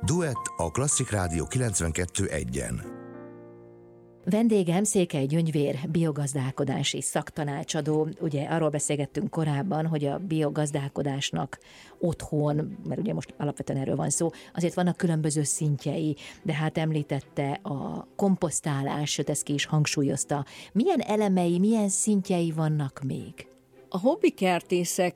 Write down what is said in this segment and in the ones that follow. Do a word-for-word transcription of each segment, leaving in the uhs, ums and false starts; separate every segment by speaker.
Speaker 1: Duett a Klasszik Rádió kilencvenkettő egyen.
Speaker 2: Vendégem Székely Gyöngyvér, biogazdálkodási szaktanácsadó. Ugye arról beszélgettünk korábban, hogy a biogazdálkodásnak otthon, mert ugye most alapvetően erről van szó, azért vannak különböző szintjei, de hát említette a komposztálás, sőt ezt ki is hangsúlyozta. Milyen elemei, milyen szintjei vannak még?
Speaker 3: A hobbikertészek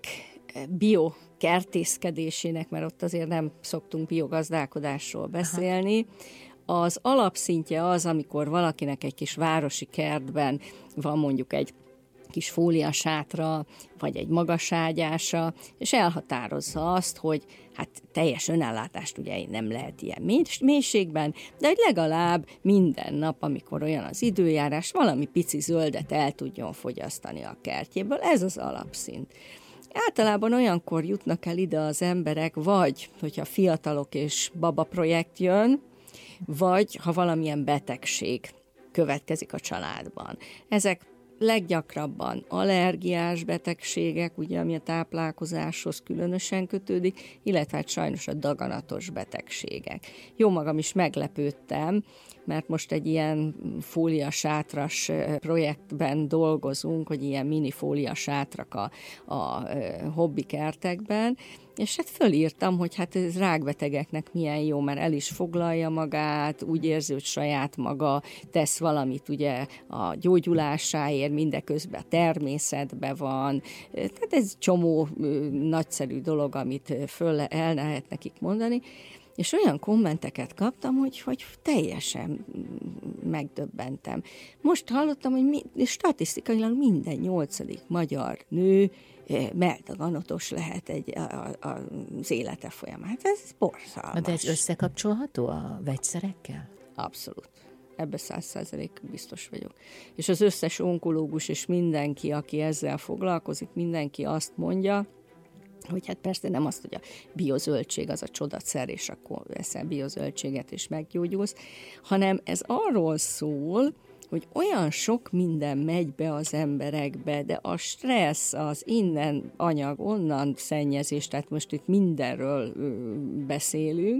Speaker 3: bio kertészkedésének, mert ott azért nem szoktunk biogazdálkodásról beszélni. Aha. Az alapszintje az, amikor valakinek egy kis városi kertben van mondjuk egy kis fóliasátra, vagy egy magas ágyása, és elhatározza azt, hogy hát teljes önellátást ugye nem lehet ilyen mélységben, de hogy legalább minden nap, amikor olyan az időjárás, valami pici zöldet el tudjon fogyasztani a kertjéből. Ez az alapszint. Általában olyankor jutnak el ide az emberek, vagy hogyha fiatalok és baba projekt jön, vagy ha valamilyen betegség következik a családban. Ezek leggyakrabban allergiás betegségek, ugye, ami a táplálkozáshoz különösen kötődik, illetve hát sajnos a daganatos betegségek. Jó magam is meglepődtem, mert most egy ilyen fóliasátras projektben dolgozunk, hogy ilyen mini fóliasátrak a, a hobbikertekben, és hát fölírtam, hogy hát ez rákbetegeknek milyen jó, mert el is foglalja magát, úgy érzi, hogy saját maga tesz valamit ugye a gyógyulásáért, mindeközben a természetben van. Tehát ez csomó nagyszerű dolog, amit föl el lehet nekik mondani. És olyan kommenteket kaptam, hogy, hogy teljesen megdöbbentem. Most hallottam, hogy mi, statisztikailag minden nyolcadik magyar nő melldaganatos lehet egy, a, a, az élete folyamán. Hát ez borzalmas.
Speaker 2: De ez összekapcsolható a vegyszerekkel?
Speaker 3: Abszolút. Ebbe száz százalék biztos vagyok. És az összes onkológus és mindenki, aki ezzel foglalkozik, mindenki azt mondja, hogy hát persze nem azt, hogy a biozöldség az a csodaszer, és akkor eszel biozöldséget és meggyógyulsz, hanem ez arról szól, hogy olyan sok minden megy be az emberekbe, de a stressz, az innen anyag, onnan szennyezés, tehát most itt mindenről beszélünk,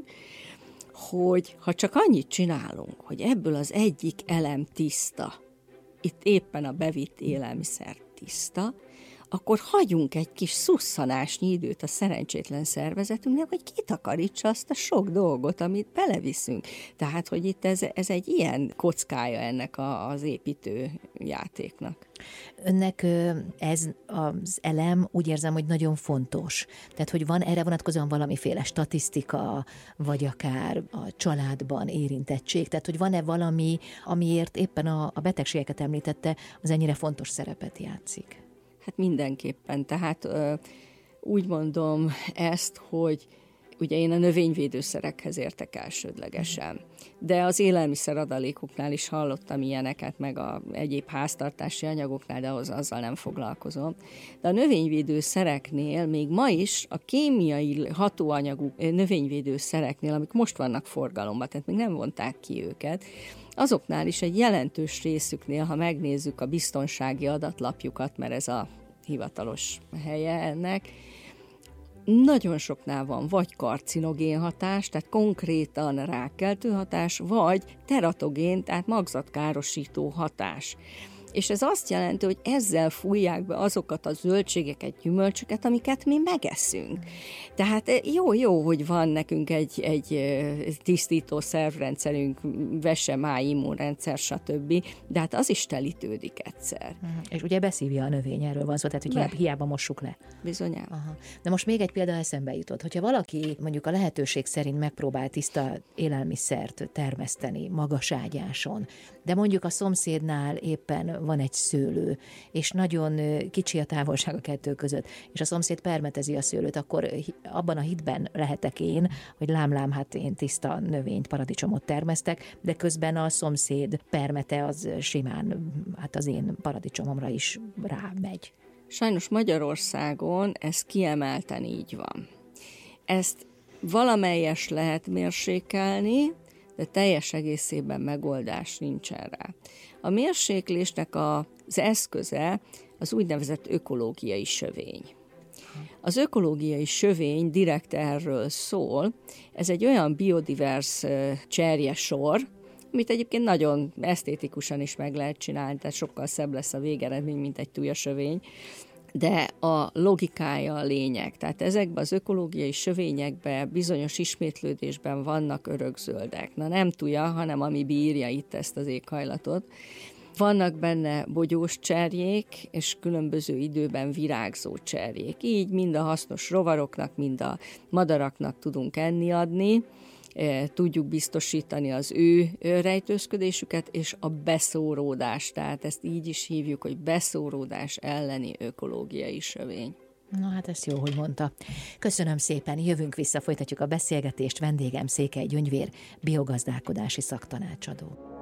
Speaker 3: hogy ha csak annyit csinálunk, hogy ebből az egyik elem tiszta, itt éppen a bevitt élelmiszer tiszta, akkor hagyunk egy kis szusszanásnyi időt a szerencsétlen szervezetünknek, hogy kitakarítsa azt a sok dolgot, amit beleviszünk. Tehát, hogy itt ez, ez egy ilyen kockája ennek a, az építő játéknak.
Speaker 2: Önnek ez az elem, úgy érzem, hogy nagyon fontos. Tehát, hogy van erre vonatkozóan valamiféle statisztika, vagy akár a családban érintettség. Tehát, hogy van-e valami, amiért éppen a, a betegségeket említette, az ennyire fontos szerepet játszik?
Speaker 3: Hát mindenképpen. Tehát ö, úgy mondom ezt, hogy ugye én a növényvédőszerekhez értek elsődlegesen, de az élelmiszer adalékoknál is hallottam ilyeneket, meg a egyéb háztartási anyagoknál, de az, azzal nem foglalkozom. De a növényvédőszereknél még ma is a kémiai hatóanyagú növényvédőszereknél, amik most vannak forgalomban, tehát még nem vonták ki őket, azoknál is egy jelentős részüknél, ha megnézzük a biztonsági adatlapjukat, mert ez a hivatalos helye ennek, nagyon soknál van vagy karcinogén hatás, tehát konkrétan rákkeltő hatás, vagy teratogén, tehát magzatkárosító hatás. És ez azt jelenti, hogy ezzel fújják be azokat a zöldségeket, gyümölcsöket, amiket mi megeszünk. Tehát jó-jó, hogy van nekünk egy, egy tisztító szervrendszerünk, vese, máj, immunrendszer, stb., de hát az is telítődik egyszer.
Speaker 2: Uh-huh. És ugye beszívja a növény, erről van szó, tehát hogy Be. hiába mossuk le.
Speaker 3: Bizonyán.
Speaker 2: Aha. De most még egy példa eszembe jutott, hogyha valaki mondjuk a lehetőség szerint megpróbál tiszta élelmiszert termeszteni magas ágyáson, de mondjuk a szomszédnál éppen van egy szőlő, és nagyon kicsi a távolság a kettő között, és a szomszéd permetezi a szőlőt, akkor abban a hitben lehetek én, hogy lám-lám, hát én tiszta növényt, paradicsomot termesztek, de közben a szomszéd permete az simán, hát az én paradicsomomra is rámegy.
Speaker 3: Sajnos Magyarországon ez kiemelten így van. Ezt valamelyes lehet mérsékelni, de teljes egészében megoldás nincsen rá. A mérséklésnek az eszköze az úgynevezett ökológiai sövény. Az ökológiai sövény direkt erről szól. Ez egy olyan biodivers cserjesor, amit egyébként nagyon esztétikusan is meg lehet csinálni, tehát sokkal szebb lesz a végeredmény, mint egy tujasövény. De a logikája a lényeg. Tehát ezekben az ökológiai sövényekben bizonyos ismétlődésben vannak örökzöldek. Na nem tuja, hanem ami bírja itt ezt az éghajlatot. Vannak benne bogyós cserjék, és különböző időben virágzó cserjék. Így mind a hasznos rovaroknak, mind a madaraknak tudunk enni adni, tudjuk biztosítani az ő rejtőzködésüket, és a beszóródást, tehát ezt így is hívjuk, hogy beszóródás elleni ökológiai sövény.
Speaker 2: Na hát ezt jó, hogy mondta. Köszönöm szépen, jövünk vissza, folytatjuk a beszélgetést. Vendégem Székely Gyöngyvér, biogazdálkodási szaktanácsadó.